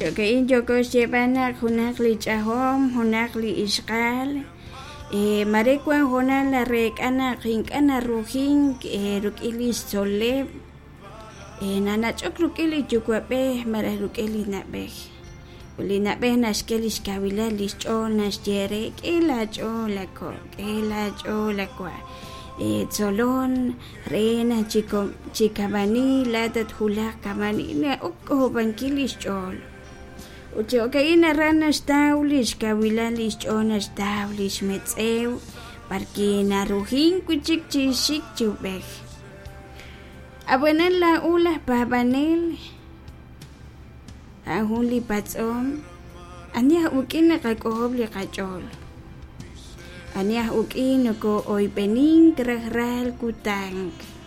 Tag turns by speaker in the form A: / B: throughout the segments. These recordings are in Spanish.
A: Chokain yokos llevana hunakli chahom, hunakli ishqal. Marekwan hona la rekana qinkana rujin rukilis soleb. Nana chok rukili chukwape mara rukili nabej. Uli nabej nashkelis kawila lischol nashyere kila chola ko, kila chola kwa. Tsolon rena chikabani latat hula kamani na ukko bankilis chol. Uche okaina ranas taulis kawilalis chonas taulis metzeu parki narujin kuchik chishik chubej. Abuenan la ulas pabanel ahuli patsom anya ukina kakobli kachol. Anya ukino ko oy pening krahral kutang.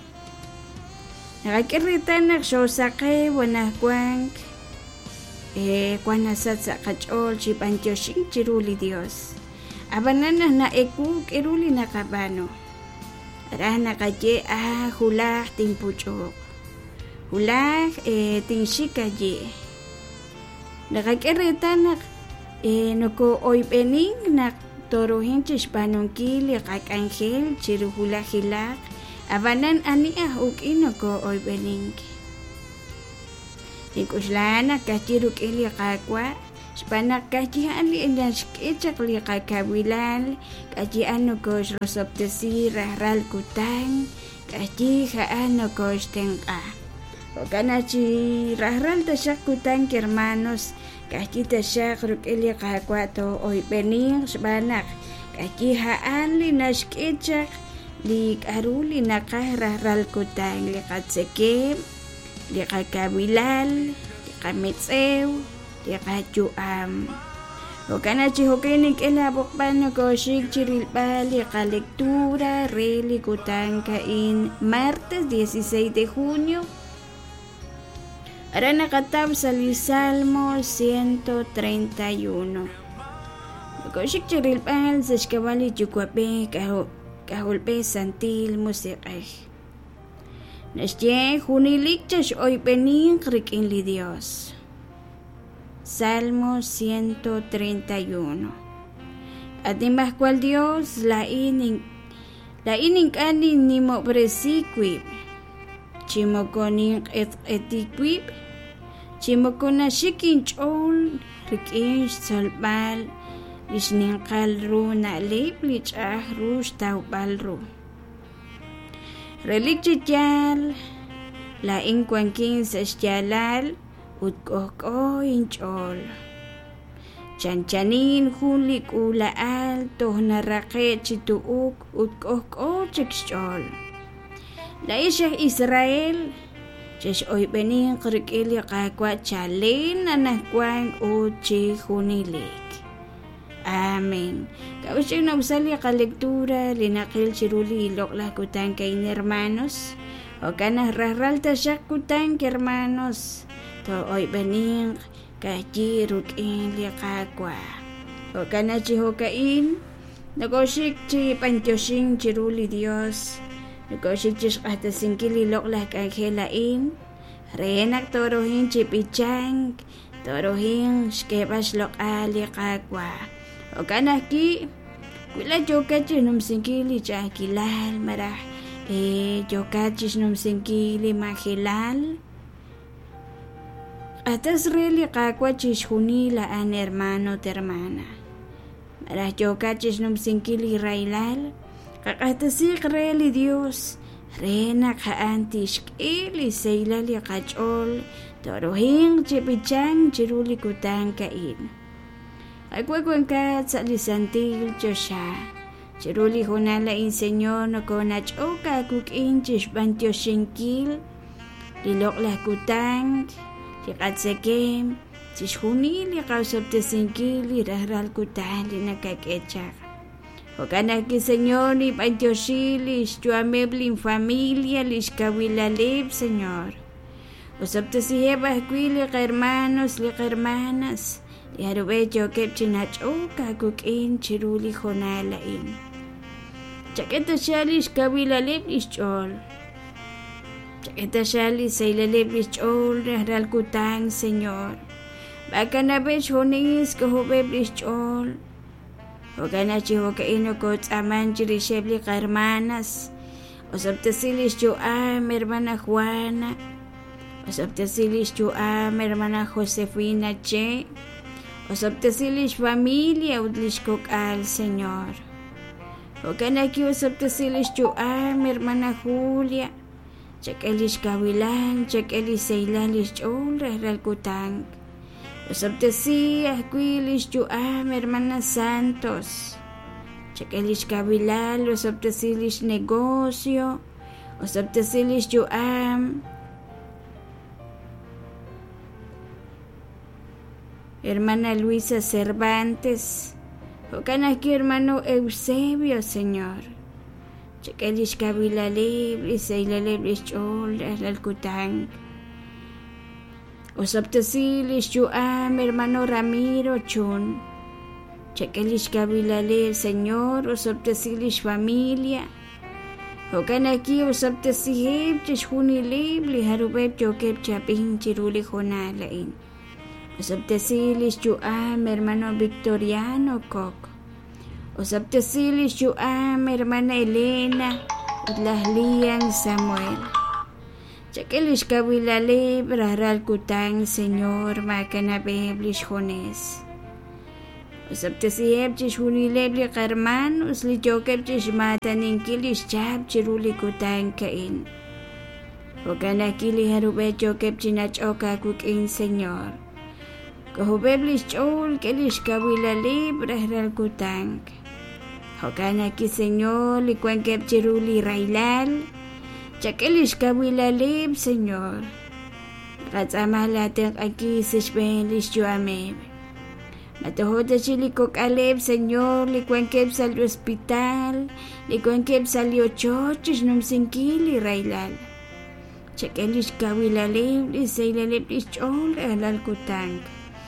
A: Nakakiritan na sosake wanakwang kwanasat sa kachol chipantyoshing chiruli Dios. Abanana na ekuk iruli nakabano. Arah nakaye hulah timpuchok. Hulah tinshikaye. Nakakiritan na noko oy pening na torohin chishpanongkili kakangel chiruhula hilak abanan aniah ukino ko oy bening ikuslana kachiruk ili kakwa spanak kachihan li inashkichak li kakabilal kachihan ko rosoptesi rahral kutang kachihan ko stengka okana chi rahral tasyak kutang hermanos Kachita siya krukili kakwato oy bening sebanak kachihaan li nashkichak li karuli nakahral kutang li katsekem li kakabilal li kamitsew li kachuam okana chihokenik elabokpano koshik chirilpa li kalektura reli kutang kain martes 16 de junio. Ahora nakatab sa Salmo 131. Koshik chirilpal sa shkawali chukwape kahulpe santil musikay. Nasye hunilik chash oy pening krikin li Dios. Salmo 131. At nimbah kwal Dios laining kanin ni mo presikwip. Chimokoning etikwip. Chimokona shikin chol rikish solbal lisning kalru na lip lich rush taupalru religial la inquankin sa styalal utkoko inchol chanchanin hulik ulaal toh narake chituuk utkoko chikchol la isha Israel Chesh oy bening krikili kakwa chalin anakwang uchi hunilik. Amen. Kausing na usali kalektura linakil chiruli ilok la kutang kay hermanos. O kana rahral tasyak kutang hermanos. To oy bening kachiruk li kakwa. O kana chihokain. Nagoshik chi pantyoshing chiruli Dios. Nagosichis hasta singkili loklah kaghelain. Renak torohin chipichang. Torohin skebas lokali kagwa. O kanaki. Wila jokachis num singkili chakilal marah. Jokachis num singkili mahilal. Atas reli kagwa chis hunila an hermano termana. Marah jokachis num singkili railal. Kakatasik reli Dios, rena kaantish ili seilali kachol, torohing chipichang chiruli kutang kain. Agwagwangkat sa lisantil Josha, chiruli hunala insenyor no konach oka kukin chish bantyo shinkil, liloklah kutang, likatsekem, chish hunili kausapte sinkili rahral kutang linakakechak. Okana ki Señor ni pantyoshilish tu amable en familia lish kawilalib Señor. Usapte si hebas kwili ka hermanos li ka hermanas. Li harubecho kepchinach o kakukin chiruli honalain. Chaketa shalish kawilalib lish chol. Chaketa shalish sailalib lish chol rahral kutang Señor. Bakanabech honis kahubeblis chol. Hoganachi hokaino ko tsamanchiri shebli hermanas. Osaptasilis Joam, hermana Juana. Osaptasilis Joam, hermana Josefina Che. Osaptasilis familia udlishkok al Señor. Hoganaki osaptasilis Joam, hermana Julia. Chakelish kawilan, chakelish seilalis chol, ralkutang. Osaptasi ahquilis Joam, hermana Santos. Chakelish kabilal, osaptasilis negocio, osaptasilis Joam, hermana Luisa Cervantes, hokanaki hermano Eusebio, Señor. Chakelish kabilalib, isailalib chol, alkutang. Osaptasilis Joam, hermano Ramiro Chun. Chakelish kabilale, Señor, osaptasilis familia. Hokanaki osaptasihib, chishunilib, liharubeb chokeb chapin chiruli jonalain. Osaptasilis Joam, hermano Victoriano Coco. Osaptasilis Joam, hermana Elena, Udlahlian Samuel. Chakelish kabilale, braral kutang, Señor, makanabeblis jones. Osaptasiheb chishunilebli karman, usli chokeb chishmataninkilish chab chiruli kutang kain. Hokanakili harube chokeb chinachoka kukin, Señor. Kahubeblis chol kelish kawilalib rahral kutang. Hokanaki, Señor, likuankeb chiruli railal. Chakelish kawilalib, Señor. Katsamalatek aki sishbelish Joameb. Matohoda chilikok aleb, Señor, likuankeb sal hospital, likuankeb sal yochochis numsinkili railal. Chakelish kawilalib, lisailalib lichol alal kutang.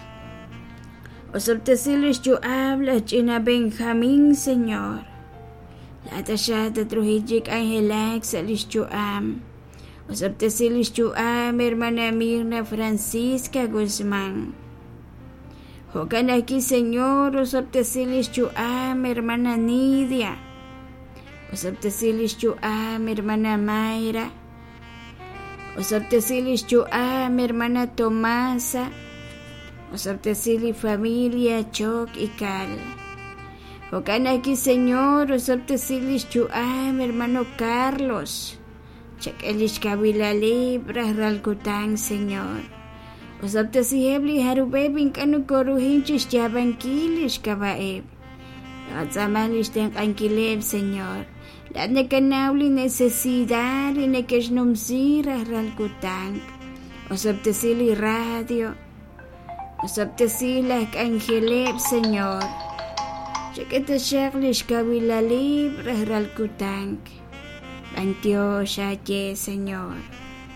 A: Osaptasilis Joab, la china Benjamín, Señor. La tashata truhijik Angelak salis Joam. Osaptasilis Joam, hermana Mirna Francisca Guzmán. Hokanaki, Señor, osaptasilis Joam, hermana Nidia. Osaptasilis Joam, hermana Mayra. Osaptasilis Joam, hermana Tomasa. Osaptasilis familia Chok y Cal. Hokanaki, Señor, osaptasilis Joam, hermano Carlos. Chakelish kawilalib, rahral kutang, Señor. Osaptasihebli harubebin kanu koruhinchis yabankilish kabaeb. Atsamalish ten ankileb, Señor. La nekanawli necesidad y nekeshnumsira ralkutang. Osaptasili radio. Osaptasila angeleb, Señor. Chaketashaklish kawilalib ralkutang. Antiocha ye, Señor.